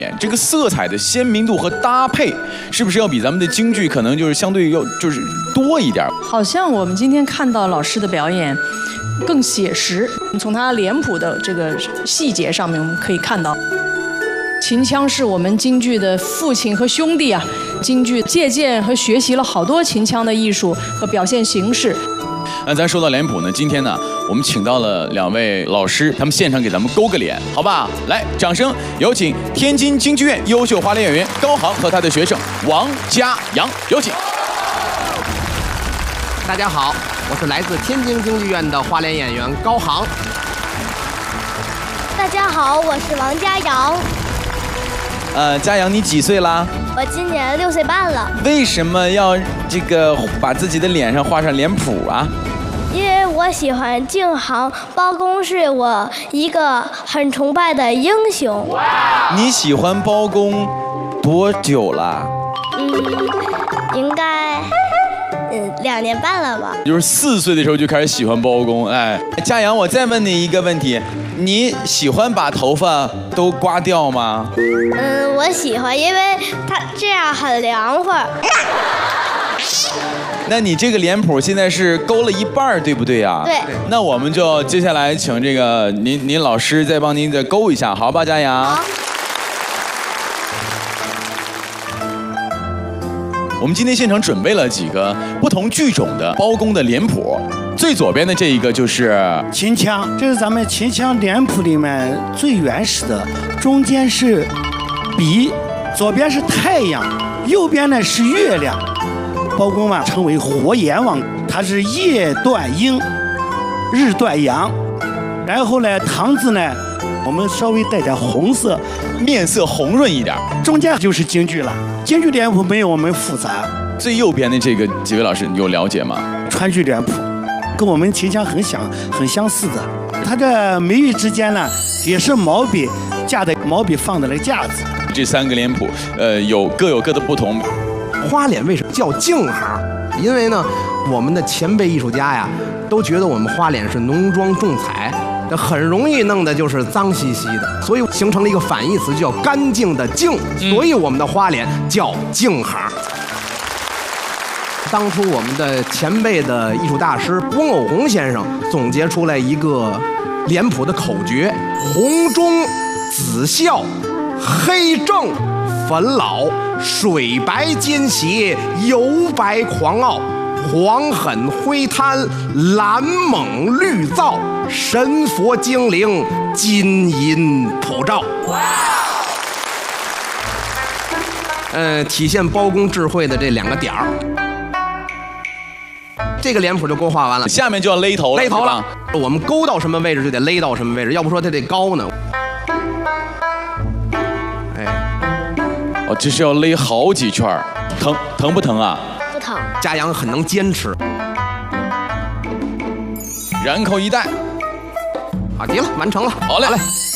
这个色彩的鲜明度和搭配，是不是要比咱们的京剧可能就是相对要就是多一点？ 好像我们今天看到老师的表演更写实，从他脸谱的这个细节上面，我们可以看到，秦腔是我们京剧的父亲和兄弟啊。京剧借鉴和学习了好多秦腔的艺术和表现形式。 那咱说到脸谱呢，今天呢，我们请到了2位老师，他们现场给咱们勾个脸，好吧？来，掌声有请天津京剧院优秀花脸演员高航和他的学生王嘉阳，有请。 大家好，我是来自天津京剧院的花脸演员高航。 大家好，我是王嘉阳。 嘉阳，你几岁啦？ 我今年6岁半了。 为什么要这个把自己的脸上画上脸谱啊？ 因为我喜欢敬航，包公是我一个很崇拜的英雄。 你喜欢包公多久了？ 应该2年半了吧。 就是4岁的时候就开始喜欢包公。哎，嘉阳，我再问你一个问题，你喜欢把头发都刮掉吗？ 我喜欢，因为它这样很凉快。 那你这个脸谱现在是勾了一半，对不对啊？ 对。 那我们就接下来请这个您老师再帮您再勾一下，好吧，嘉阳？好。我们今天现场准备了几个不同剧种的包公的脸谱，最左边的这一个就是秦腔，这是咱们秦腔脸谱里面最原始的，中间是笔，左边是太阳，右边呢是月亮。包公嘛称为活阎王，他是夜断阴，日断阳。然后呢，堂子呢，我们稍微带点红色， 面色红润一点。 中间就是京剧了，京剧脸谱没有我们复杂。 最右边的这个几位老师有了解吗？ 川剧脸谱，跟我们秦腔很相似的。它这眉宇之间呢，也是毛笔架的，毛笔放的那个架子。 这3个脸谱，各有各的不同。 花脸为什么叫净行？因为呢，我们的前辈艺术家呀，都觉得我们花脸是浓妆重彩，这很容易弄的就是脏兮兮的，所以形成了一个反义词，叫干净的净，所以我们的花脸叫净行。当初我们的前辈的艺术大师翁偶红先生总结出来一个脸谱的口诀：红中紫笑，黑正粉老，水白兼斜，油白狂傲，黄狠灰贪，蓝猛绿躁，神佛精灵，金银普照。体现包公智慧的这2个点儿。这个脸谱就勾画完了， 下面就要勒头了。勒头了， 我们勾到什么位置就得勒到什么位置，要不说它得高呢。 哦，这是要勒好几圈，疼不疼啊？ 不疼。 嘉阳很能坚持。 然后一戴， 好极了，完成了。 好嘞。 好嘞。